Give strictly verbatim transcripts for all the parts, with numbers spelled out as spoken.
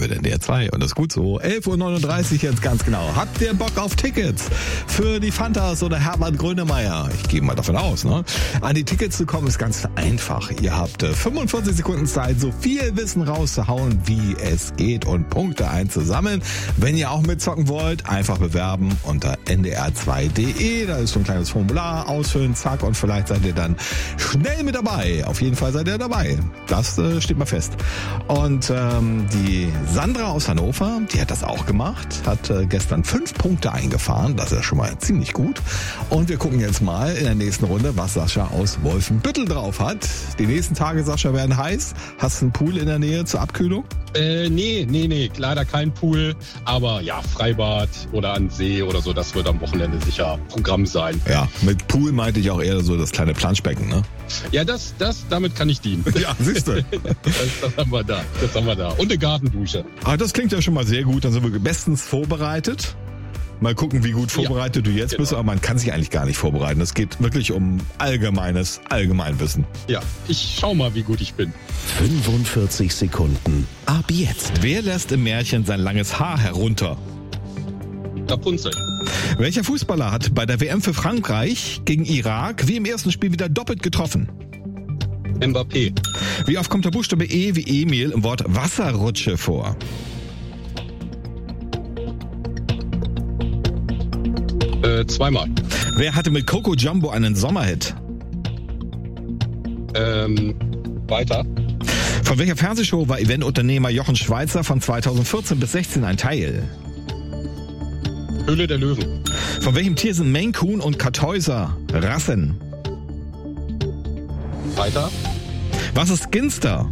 wird N D R zwei und das ist gut so. elf Uhr neununddreißig jetzt ganz genau. Habt ihr Bock auf Tickets für die Fantas oder Herbert Grönemeyer? Ich gehe mal davon aus, ne? An die Tickets zu kommen ist ganz einfach. Ihr habt fünfundvierzig Sekunden Zeit, so viel Wissen rauszuhauen, wie es geht und Punkte einzusammeln. Wenn ihr auch mitzocken wollt, einfach bewerben unter n d r zwei punkt d e. Da ist so ein kleines Formular, ausfüllen, zack, und vielleicht seid ihr dann schnell mit dabei. Auf jeden Fall seid ihr dabei. Das äh, steht mal fest. Und ähm, die Sandra aus Hannover, die hat das auch gemacht, hat äh, gestern fünf Punkte eingefahren. Das ist schon mal ziemlich gut. Und wir gucken jetzt mal in der nächsten Runde, was Sascha aus Wolfenbüttel drauf hat. Die nächsten Tage, Sascha, werden heiß. Hast du einen Pool in der Nähe zur Abkühlung? Äh, nee, nee, nee, leider kein Pool. Aber ja, Freibad oder an See oder so, das wird am Wochenende sicher Programm sein. Ja, mit Pool meinte ich auch eher so das kleine Planschbecken, ne? Ja, das, das, damit kann ich dienen. Ja, siehst du. das, das haben wir da, das haben wir da. Und eine Gartendusche. Ah, das klingt ja schon mal sehr gut. Dann sind wir bestens vorbereitet. Mal gucken, wie gut vorbereitet ja, du jetzt genau. bist. Aber man kann sich eigentlich gar nicht vorbereiten. Es geht wirklich um allgemeines Allgemeinwissen. Ja, ich schau mal, wie gut ich bin. fünfundvierzig Sekunden. Ab jetzt. Wer lässt im Märchen sein langes Haar herunter? Rapunzel. Welcher Fußballer hat bei der W M für Frankreich gegen Irak wie im ersten Spiel wieder doppelt getroffen? Mbappé. Wie oft kommt der Buchstabe E wie Emil im Wort Wasserrutsche vor? Äh, zweimal. Wer hatte mit Coco Jumbo einen Sommerhit? Ähm, weiter. Von welcher Fernsehshow war Eventunternehmer Jochen Schweizer von zweitausendvierzehn bis sechzehn ein Teil? Höhle der Löwen. Von welchem Tier sind Maine Coon und Kartäuser Rassen? Weiter. Was ist Ginster?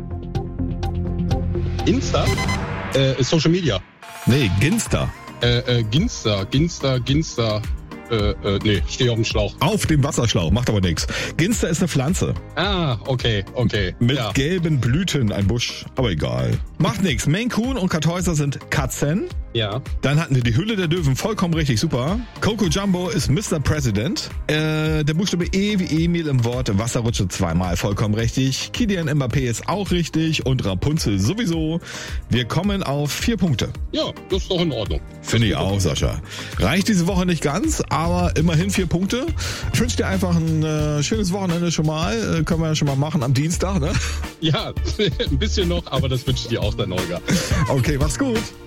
Insta? Äh, Social Media. Nee, Ginster. Äh, äh, Ginster, Ginster, Ginster. Äh, äh, nee, stehe auf dem Schlauch. Auf dem Wasserschlauch, macht aber nichts. Ginster ist eine Pflanze. Ah, okay, okay. Mit ja. gelben Blüten, ein Busch, aber egal. Macht nichts. Maine Coon und Kartäuser sind Katzen. Ja. Dann hatten wir die Hülle der Löwen, vollkommen richtig, super. Coco Jumbo ist Mister President. Äh, der Buchstabe E wie Emil im Wort Wasserrutsche zweimal, vollkommen richtig. Kylian Mbappé ist auch richtig und Rapunzel sowieso. Wir kommen auf vier Punkte. Ja, das ist doch in Ordnung. Finde ich auch, Sascha. Reicht diese Woche nicht ganz, aber immerhin vier Punkte. Ich wünsche dir einfach ein äh, schönes Wochenende schon mal. Äh, können wir ja schon mal machen am Dienstag, ne? Ja, ein bisschen noch, aber das wünsche ich dir auch dann, Olga. Okay, mach's gut.